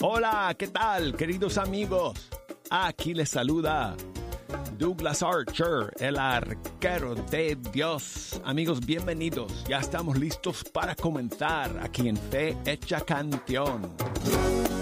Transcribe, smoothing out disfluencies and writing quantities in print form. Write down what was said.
Hola, ¿qué tal, queridos amigos? Aquí les saluda Douglas Archer, el arquero de Dios. Amigos, bienvenidos. Ya estamos listos para comenzar aquí en Fe Hecha Canción.